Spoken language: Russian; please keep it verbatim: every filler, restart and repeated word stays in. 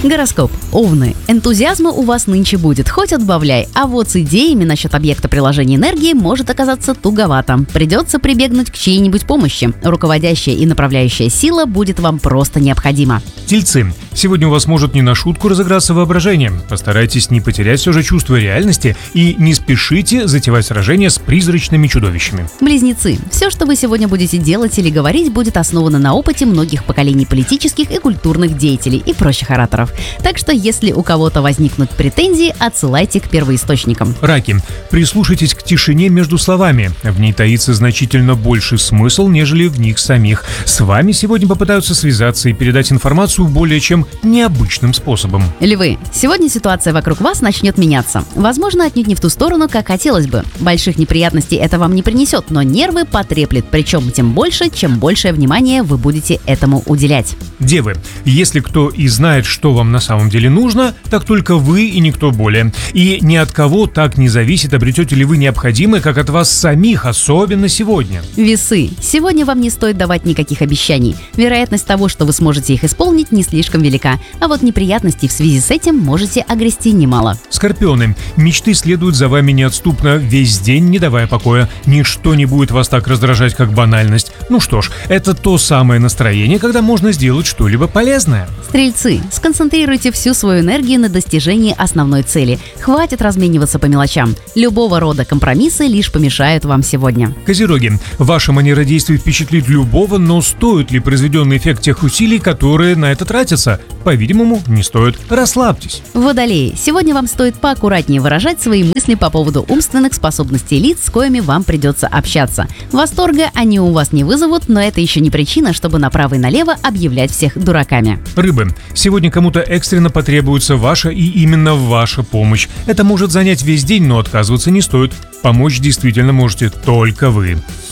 Гороскоп. Овны. Энтузиазма у вас нынче будет, хоть отбавляй, а вот с идеями насчет объекта приложения энергии может оказаться туговато. Придется прибегнуть к чьей-нибудь помощи. Руководящая и направляющая сила будет вам просто необходима. Тельцы. Сегодня у вас может не на шутку разыграться воображение. Постарайтесь не потерять все же чувство реальности и не спешите затевать сражения с призрачными чудовищами. Близнецы. Все, что вы сегодня будете делать или говорить, будет основано на опыте многих поколений политических и культурных деятелей и прочих ораторов. Так что, если у кого-то возникнут претензии, отсылайте к первоисточникам. Раки. Прислушайтесь к тишине между словами. В ней таится значительно больший смысл, нежели в них самих. С вами сегодня попытаются связаться и передать информацию более чем необычным способом. Львы. Сегодня ситуация вокруг вас начнет меняться. Возможно, отнюдь не в ту сторону, как хотелось бы. Больших неприятностей это вам не принесет, но нервы потреплет, причем тем больше, чем большее внимание вы будете этому уделять. Девы. Если кто и знает, что вам на самом деле нужно, так только вы и никто более. И ни от кого так не зависит, обретете ли вы необходимое, как от вас самих, особенно сегодня. Весы. Сегодня вам не стоит давать никаких обещаний. Вероятность того, что вы сможете их исполнить, не слишком велика. А вот неприятностей в связи с этим можете огрести немало. Скорпионы. Мечты следуют за вами неотступно, весь день не давая покоя. Ничто не будет вас так раздражать, как банальность. Ну что ж, это то самое настроение, когда можно сделать что-либо полезное. Стрельцы. Сконцентрируйте всю свою энергию на достижении основной цели. Хватит размениваться по мелочам. Любого рода компромиссы лишь помешают вам сегодня. Козероги. Ваша манера действий впечатлит любого, но стоит ли произведенный эффект тех усилий, которые на это тратятся? По-видимому, не стоит. Расслабьтесь. Водолеи. Сегодня вам стоит поаккуратнее выражать свои мысли по поводу умственных способностей лиц, с коими вам придется общаться. Восторга они у вас не вызовут, но это еще не причина, чтобы направо и налево объявлять всех дураками. Рыбы. Сегодня кому-то экстренно потребуется ваша и именно ваша помощь. Это может занять весь день, но отказываться не стоит. Помочь действительно можете только вы.